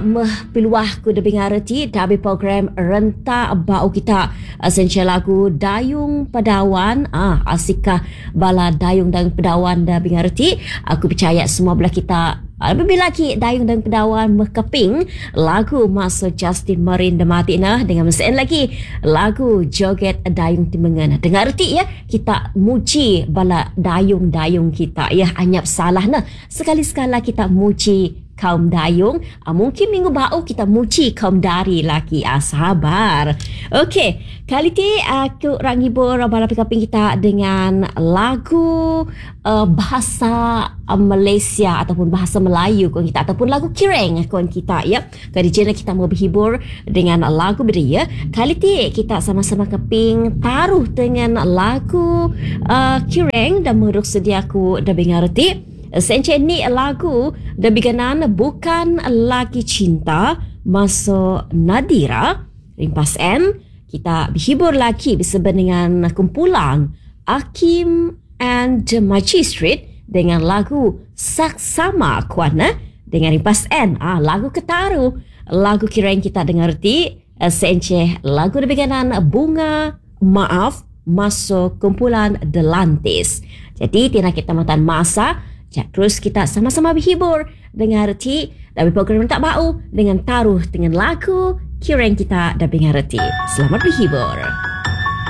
piluah ku dengar reti dari program rentak bau kita senca lagu Dayung Pedawan asikah bala Dayung Pedawan dah dengar reti. Aku percaya semua belah kita lebih lagi Dayung dan Pedawan mekeping lagu masa Justin Marin demati nah dengan mesin lagi lagu Joget Dayung Timengan. Dengar reti ya, kita muji bala dayung-dayung kita ya, anyap salah nah. Sekali-sekala kita muji kaum dayung, mungkin minggu bau kita muji kaum dari lagi. Sabar. Okey, kali ni aku orang hibur bala pekaping kita dengan lagu bahasa Malaysia ataupun bahasa Melayu kawan kita, ataupun lagu Kireng kawan kita ya. Kali ni kita mau berhibur dengan lagu beri ya. Kali ni kita sama-sama keping taruh dengan lagu Kireng dan menurut sedia aku dah dengar reti. Sencen ni lagu dah biganan Bukan Lagi Cinta masa Nadira Rimpas N. Kita berhibur lagi bersama dengan kumpulan Hakim and the Magistrate dengan lagu Saksama Kuana dengan Rimpas N. Lagu ketaru, lagu Kireng kita dengar reti. Sencen lagu dah biganan Bunga Maaf masa kumpulan Delantis. Jadi tidak kita makan masa. Terus kita sama-sama berhibur dengan reti dari program tak bau dengan taruh dengan lagu Kireng kita dan dengar reti. Selamat berhibur.